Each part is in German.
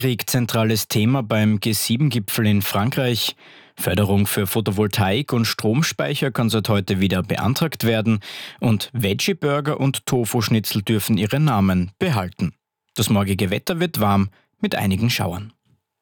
Krieg zentrales Thema beim G7-Gipfel in Frankreich. Förderung für Photovoltaik und Stromspeicher kann seit heute wieder beantragt werden und Veggie-Burger und Tofu-Schnitzel dürfen ihre Namen behalten. Das morgige Wetter wird warm mit einigen Schauern.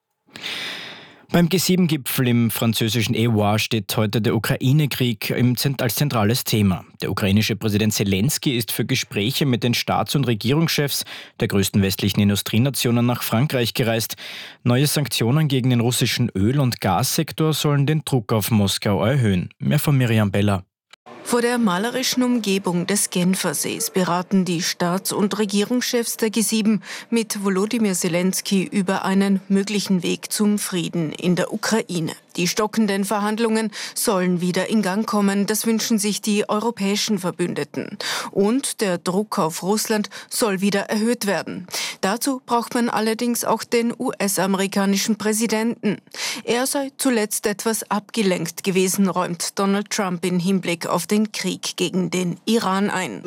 Beim G7-Gipfel im französischen Évreux steht heute der Ukraine-Krieg als zentrales Thema. Der ukrainische Präsident Zelensky ist für Gespräche mit den Staats- und Regierungschefs der größten westlichen Industrienationen nach Frankreich gereist. Neue Sanktionen gegen den russischen Öl- und Gassektor sollen den Druck auf Moskau erhöhen. Mehr von Miriam Beller. Vor der malerischen Umgebung des Genfersees beraten die Staats- und Regierungschefs der G7 mit Volodymyr Zelensky über einen möglichen Weg zum Frieden in der Ukraine. Die stockenden Verhandlungen sollen wieder in Gang kommen, das wünschen sich die europäischen Verbündeten. Und der Druck auf Russland soll wieder erhöht werden. Dazu braucht man allerdings auch den US-amerikanischen Präsidenten. Er sei zuletzt etwas abgelenkt gewesen, räumt Donald Trump in Hinblick auf den Krieg gegen den Iran ein.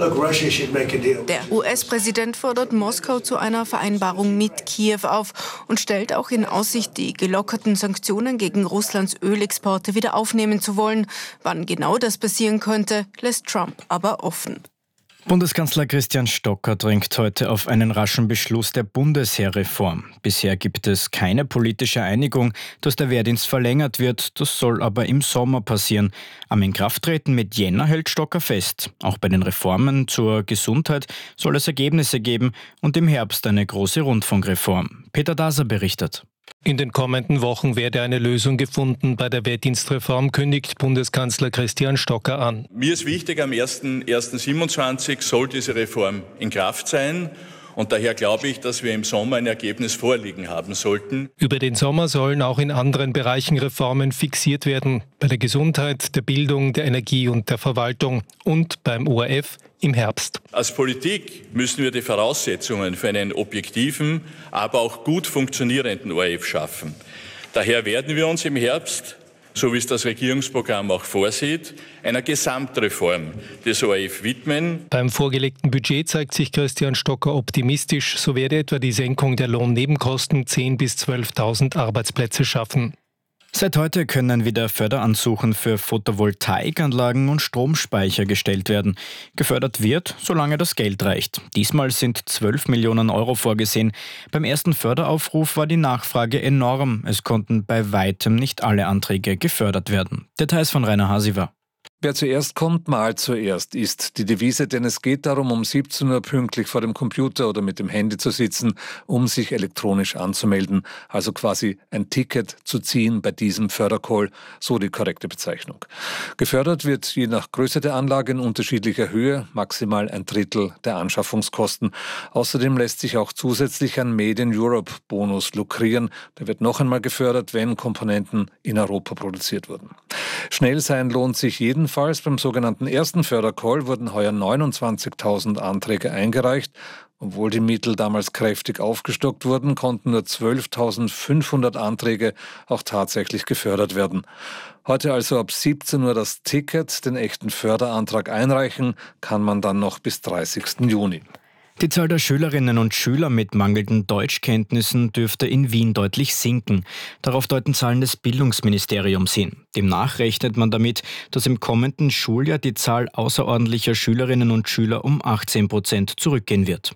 Der US-Präsident fordert Moskau zu einer Vereinbarung mit Kiew auf und stellt auch in Aussicht, die gelockerten Sanktionen gegen Russlands Ölexporte wieder aufnehmen zu wollen. Wann genau das passieren könnte, lässt Trump aber offen. Bundeskanzler Christian Stocker drängt heute auf einen raschen Beschluss der Bundesheerreform. Bisher gibt es keine politische Einigung, dass der Wehrdienst verlängert wird. Das soll aber im Sommer passieren. Am Inkrafttreten mit Jänner hält Stocker fest. Auch bei den Reformen zur Gesundheit soll es Ergebnisse geben und im Herbst eine große Rundfunkreform. Peter Daser berichtet. In den kommenden Wochen werde eine Lösung gefunden. Bei der Wehrdienstreform kündigt Bundeskanzler Christian Stocker an. Mir ist wichtig, am 1.1.27 soll diese Reform in Kraft sein. Und daher glaube ich, dass wir im Sommer ein Ergebnis vorliegen haben sollten. Über den Sommer sollen auch in anderen Bereichen Reformen fixiert werden. Bei der Gesundheit, der Bildung, der Energie und der Verwaltung und beim ORF im Herbst. Als Politik müssen wir die Voraussetzungen für einen objektiven, aber auch gut funktionierenden ORF schaffen. Daher werden wir uns im Herbst, so wie es das Regierungsprogramm auch vorsieht, einer Gesamtreform des ORF widmen. Beim vorgelegten Budget zeigt sich Christian Stocker optimistisch. So werde etwa die Senkung der Lohnnebenkosten 10.000 bis 12.000 Arbeitsplätze schaffen. Seit heute können wieder Förderansuchen für Photovoltaikanlagen und Stromspeicher gestellt werden. Gefördert wird, solange das Geld reicht. Diesmal sind 12 Millionen Euro vorgesehen. Beim ersten Förderaufruf war die Nachfrage enorm. Es konnten bei weitem nicht alle Anträge gefördert werden. Details von Rainer Hasiver. Wer zuerst kommt, malt zuerst, ist die Devise, denn es geht darum, um 17 Uhr pünktlich vor dem Computer oder mit dem Handy zu sitzen, um sich elektronisch anzumelden, also quasi ein Ticket zu ziehen bei diesem Fördercall, so die korrekte Bezeichnung. Gefördert wird je nach Größe der Anlage in unterschiedlicher Höhe, maximal 1/3 der Anschaffungskosten. Außerdem lässt sich auch zusätzlich ein Made in Europe Bonus lukrieren. Der wird noch einmal gefördert, wenn Komponenten in Europa produziert wurden. Schnell sein lohnt sich jedenfalls. Beim sogenannten ersten Fördercall wurden heuer 29.000 Anträge eingereicht. Obwohl die Mittel damals kräftig aufgestockt wurden, konnten nur 12.500 Anträge auch tatsächlich gefördert werden. Heute also ab 17 Uhr das Ticket, den echten Förderantrag einreichen, kann man dann noch bis 30. Juni. Die Zahl der Schülerinnen und Schüler mit mangelnden Deutschkenntnissen dürfte in Wien deutlich sinken. Darauf deuten Zahlen des Bildungsministeriums hin. Demnach rechnet man damit, dass im kommenden Schuljahr die Zahl außerordentlicher Schülerinnen und Schüler um 18% zurückgehen wird.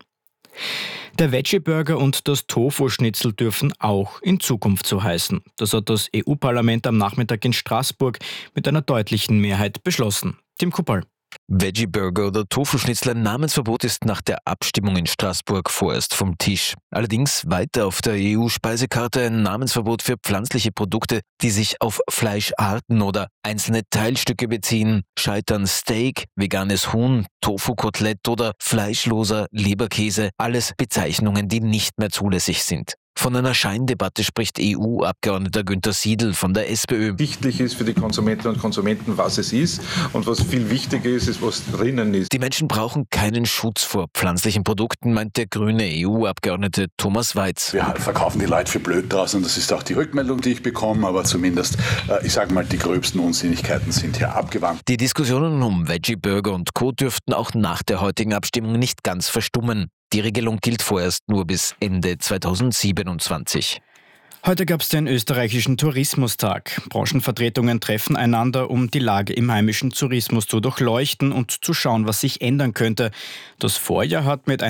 Der Veggie-Burger und das Tofu-Schnitzel dürfen auch in Zukunft so heißen. Das hat das EU-Parlament am Nachmittag in Straßburg mit einer deutlichen Mehrheit beschlossen. Tim Kuppal. Veggie-Burger oder Tofu-Schnitzel, ein Namensverbot ist nach der Abstimmung in Straßburg vorerst vom Tisch. Allerdings weiter auf der EU-Speisekarte ein Namensverbot für pflanzliche Produkte, die sich auf Fleischarten oder einzelne Teilstücke beziehen. Scheitern Steak, veganes Huhn, Tofu-Kotelett oder fleischloser Leberkäse, alles Bezeichnungen, die nicht mehr zulässig sind. Von einer Scheindebatte spricht EU-Abgeordneter Günther Siedl von der SPÖ. Wichtig ist für die Konsumentinnen und Konsumenten, was es ist, und was viel wichtiger ist, ist, was drinnen ist. Die Menschen brauchen keinen Schutz vor pflanzlichen Produkten, meint der grüne EU-Abgeordnete Thomas Weiz. Wir verkaufen die Leute für blöd draußen, das ist auch die Rückmeldung, die ich bekomme, aber zumindest, ich sage mal, die gröbsten Unsinnigkeiten sind hier abgewandt. Die Diskussionen um Veggie-Burger und Co. dürften auch nach der heutigen Abstimmung nicht ganz verstummen. Die Regelung gilt vorerst nur bis Ende 2027. Heute gab es den österreichischen Tourismustag. Branchenvertretungen treffen einander, um die Lage im heimischen Tourismus zu durchleuchten und zu schauen, was sich ändern könnte. Das Vorjahr hat mit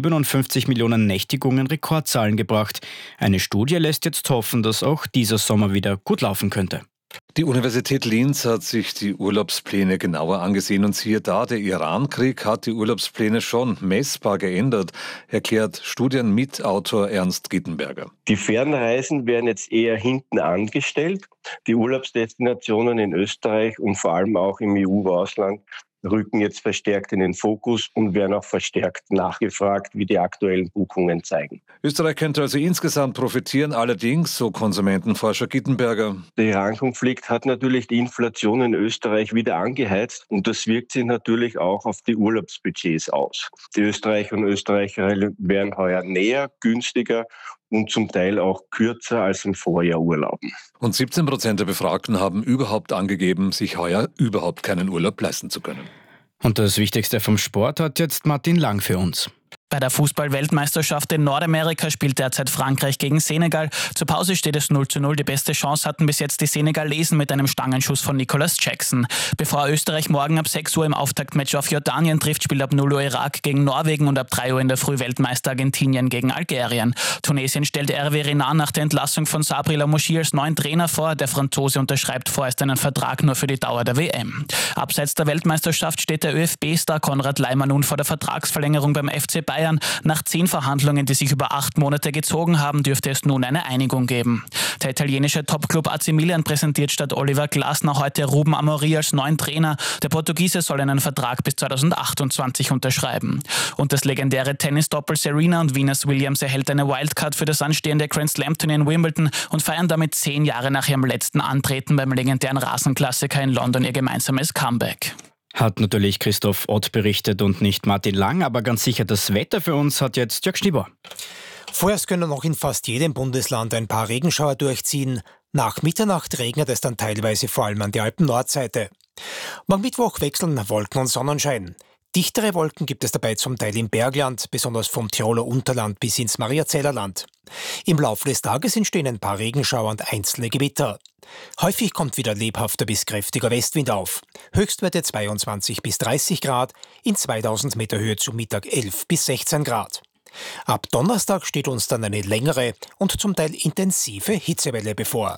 157 Millionen Nächtigungen Rekordzahlen gebracht. Eine Studie lässt jetzt hoffen, dass auch dieser Sommer wieder gut laufen könnte. Die Universität Linz hat sich die Urlaubspläne genauer angesehen und siehe da, der Iran-Krieg hat die Urlaubspläne schon messbar geändert, erklärt Studienmitautor Ernst Gittenberger. Die Fernreisen werden jetzt eher hinten angestellt. Die Urlaubsdestinationen in Österreich und vor allem auch im EU-Ausland rücken jetzt verstärkt in den Fokus und werden auch verstärkt nachgefragt, wie die aktuellen Buchungen zeigen. Österreich könnte also insgesamt profitieren, allerdings, so Konsumentenforscher Gittenberger. Der Iran-Konflikt hat natürlich die Inflation in Österreich wieder angeheizt und das wirkt sich natürlich auch auf die Urlaubsbudgets aus. Die Österreicher und Österreicherinnen werden heuer näher, günstiger und zum Teil auch kürzer als im Vorjahr urlauben. Und 17% der Befragten haben überhaupt angegeben, sich heuer überhaupt keinen Urlaub leisten zu können. Und das Wichtigste vom Sport hat jetzt Martin Lang für uns. Bei der Fußball-Weltmeisterschaft in Nordamerika spielt derzeit Frankreich gegen Senegal. Zur Pause steht es 0:0. Die beste Chance hatten bis jetzt die Senegalesen mit einem Stangenschuss von Nicolas Jackson. Bevor Österreich morgen ab 6 Uhr im Auftaktmatch auf Jordanien trifft, spielt ab 0 Uhr Irak gegen Norwegen und ab 3 Uhr in der Früh Weltmeister Argentinien gegen Algerien. Tunesien stellt Hervé Renard nach der Entlassung von Sabri Lamouchi als neuen Trainer vor. Der Franzose unterschreibt vorerst einen Vertrag nur für die Dauer der WM. Abseits der Weltmeisterschaft steht der ÖFB-Star Konrad Laimer nun vor der Vertragsverlängerung beim FC Bayern. Nach 10 Verhandlungen, die sich über 8 Monate gezogen haben, dürfte es nun eine Einigung geben. Der italienische Topclub AC Milan präsentiert statt Oliver Glasner heute Ruben Amorim als neuen Trainer. Der Portugiese soll einen Vertrag bis 2028 unterschreiben. Und das legendäre Tennisdoppel Serena und Venus Williams erhält eine Wildcard für das anstehende Grand Slam-Turnier in Wimbledon und feiern damit 10 Jahre nach ihrem letzten Antreten beim legendären Rasenklassiker in London ihr gemeinsames Comeback. Hat natürlich Christoph Ott berichtet und nicht Martin Lang, aber ganz sicher das Wetter für uns hat jetzt Jörg Schnieber. Vorerst können noch in fast jedem Bundesland ein paar Regenschauer durchziehen. Nach Mitternacht regnet es dann teilweise vor allem an der Alpen-Nordseite. Morgen Mittwoch wechseln Wolken und Sonnenschein. Dichtere Wolken gibt es dabei zum Teil im Bergland, besonders vom Tiroler Unterland bis ins Mariazellerland. Im Laufe des Tages entstehen ein paar Regenschauer und einzelne Gewitter. Häufig kommt wieder lebhafter bis kräftiger Westwind auf. Höchstwerte 22 bis 30 Grad, in 2000 Meter Höhe zu Mittag 11 bis 16 Grad. Ab Donnerstag steht uns dann eine längere und zum Teil intensive Hitzewelle bevor.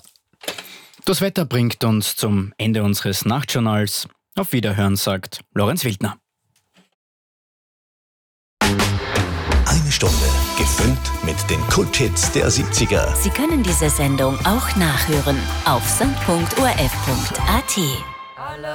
Das Wetter bringt uns zum Ende unseres Nachtjournals. Auf Wiederhören, sagt Lorenz Wildner. Eine Stunde gefüllt mit den Kulthits der 70er. Sie können diese Sendung auch nachhören auf sand.orf.at.